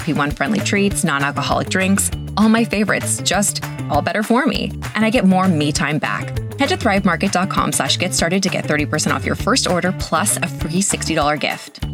GLP-1 friendly treats, non-alcoholic drinks, all my favorites, just all better for me. And I get more me time back. Head to thrivemarket.com/get started to get 30% off your first order plus a free $60 gift.